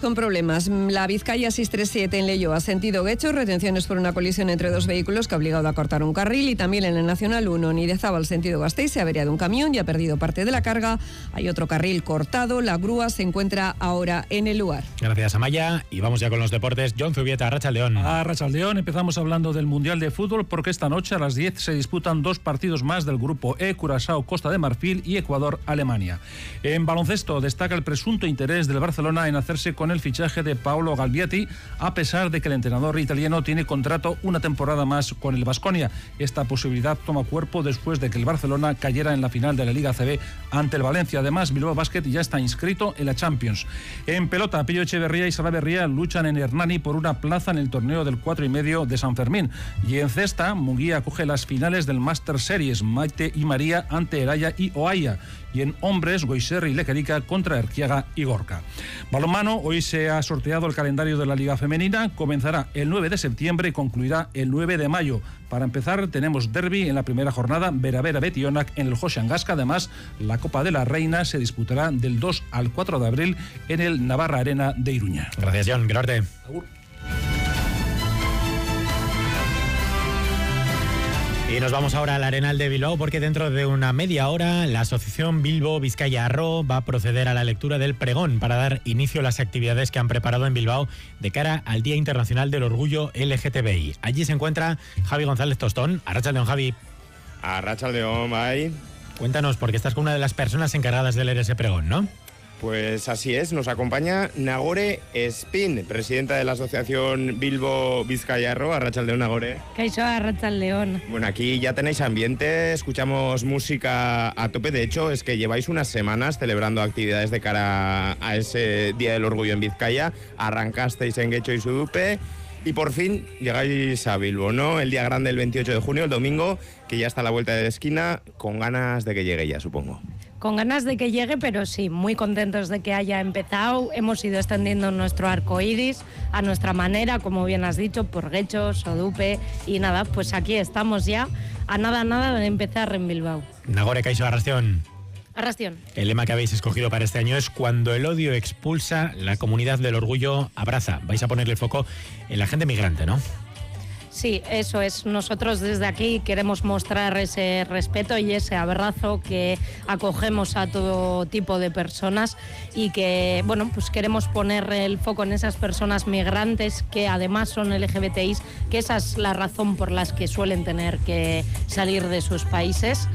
con problemas. La Vizcaya 637 en Leioa, sentido Guecho, retenciones por una colisión entre dos vehículos que ha obligado a cortar un carril, y también en la Nacional 1 en Idiazábal, sentido Gasteiz, se ha averiado un camión y ha perdido parte de la carga. Hay otro carril cortado, la grúa se encuentra ahora en el lugar. Gracias, Amaya. Y vamos ya con los deportes. Jon Zubieta, Arratsaldeon. Arratsaldeon, empezamos hablando del Mundial de Fútbol, porque esta noche a las 10 se disputan dos partidos más del grupo E: Curazao, Costa de Marfil, y Ecuador, Alemania. En baloncesto destaca el presunto interés del Barcelona en hacerse con el fichaje de Paolo Galvietti, a pesar de que el entrenador italiano tiene contrato una temporada más con el Baskonia. Esta posibilidad toma cuerpo después de que el Barcelona cayera en la final de la Liga ACB ante el Valencia. Además, Bilbao Basket ya está inscrito en la Champions. En pelota, Pello Echeverría y Salaberría luchan en Hernani por una plaza en el torneo del 4,5 de San Fermín. Y en cesta, Munguía acoge las finales del Master Series, Maite y María ante Eraya y Oaya. Y en hombres, Goiserri y Lequerica contra Erquiaga y Gorka. Balonmano, hoy se ha sorteado el calendario de la Liga Femenina. Comenzará el 9 de septiembre y concluirá el 9 de mayo. Para empezar, tenemos derbi en la primera jornada, Bera-Bera-Betionac en el José Angasca. Además, la Copa de la Reina se disputará del 2 al 4 de abril en el Navarra Arena de Iruña. Gracias, Jon. Gracias. Y nos vamos ahora al Arenal de Bilbao, porque dentro de una media hora la Asociación Bilbo Vizcaya Arro va a proceder a la lectura del pregón para dar inicio a las actividades que han preparado en Bilbao de cara al Día Internacional del Orgullo LGTBI. Allí se encuentra Javi González Tostón. Arratsaldeon, Javi. Arratsaldeon, bye. Cuéntanos, porque estás con una de las personas encargadas de leer ese pregón, ¿no? Pues así es, nos acompaña Nagore Espín, presidenta de la Asociación Bilbo Vizcaya Arro. Arratsaldeon, Nagore. Kaixo, Arratsaldeon. Bueno, aquí ya tenéis ambiente, escuchamos música a tope. De hecho, es que lleváis unas semanas celebrando actividades de cara a ese Día del Orgullo en Vizcaya. Arrancasteis en Guecho y Sudupe y por fin llegáis a Bilbo, ¿no? El día grande, el 28 de junio, el domingo, que ya está a la vuelta de la esquina, con ganas de que llegue ya, supongo. Con ganas de que llegue, pero sí, muy contentos de que haya empezado. Hemos ido extendiendo nuestro arco iris a nuestra manera, como bien has dicho, por Guecho, Sodupe, y nada, pues aquí estamos ya, a nada de empezar en Bilbao. Nagore, kaixo, arrastión. Arrastión. El lema que habéis escogido para este año es: cuando el odio expulsa, la comunidad del orgullo abraza. Vais a ponerle el foco en la gente migrante, ¿no? Sí, eso es. Nosotros desde aquí queremos mostrar ese respeto y ese abrazo, que acogemos a todo tipo de personas, y que, bueno, pues queremos poner el foco en esas personas migrantes que además son LGBTIs, que esa es la razón por las que suelen tener que salir de sus países.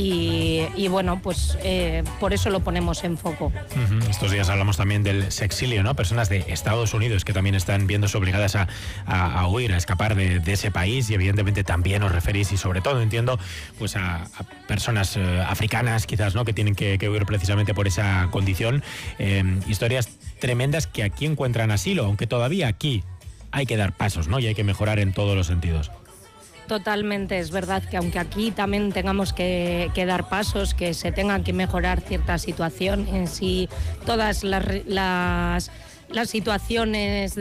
Y bueno, pues por eso lo ponemos en foco. Estos días hablamos también del sexilio, ¿no? Personas de Estados Unidos que también están viéndose obligadas a huir, a escapar de ese país, y evidentemente también os referís, y sobre todo entiendo, pues a personas africanas quizás, ¿no? Que tienen que huir precisamente por esa condición. Historias tremendas que aquí encuentran asilo, aunque todavía aquí hay que dar pasos, ¿no? Y hay que mejorar en todos los sentidos. Totalmente, es verdad que aunque aquí también tengamos que dar pasos, que se tengan que mejorar cierta situación en sí, todas las situaciones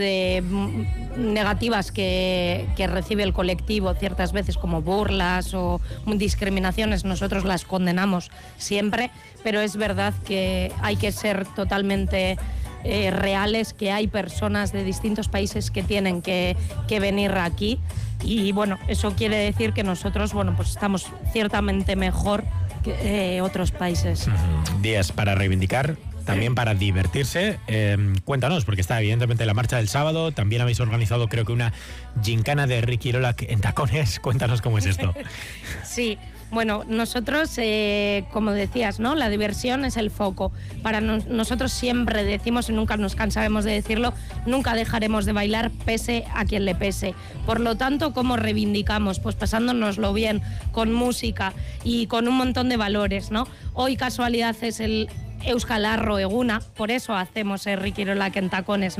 negativas que recibe el colectivo ciertas veces, como burlas o discriminaciones, nosotros las condenamos siempre, pero es verdad que hay que ser totalmente reales, que hay personas de distintos países que tienen que venir aquí, y bueno, eso quiere decir que nosotros, bueno, pues estamos ciertamente mejor que otros países. Días para reivindicar, también para divertirse. Cuéntanos, porque está evidentemente la marcha del sábado, también habéis organizado, creo que una gincana de Ricky Rollack en tacones. Cuéntanos cómo es esto. Sí. Bueno, nosotros, como decías, ¿no? La diversión es el foco. Para nosotros siempre decimos, y nunca nos cansaremos de decirlo, nunca dejaremos de bailar pese a quien le pese. Por lo tanto, ¿cómo reivindicamos? Pues pasándonoslo bien, con música y con un montón de valores, ¿no? Hoy casualidad es el Euskal Arro Eguna, por eso hacemos Ricky Rollack en tacones, ¿no?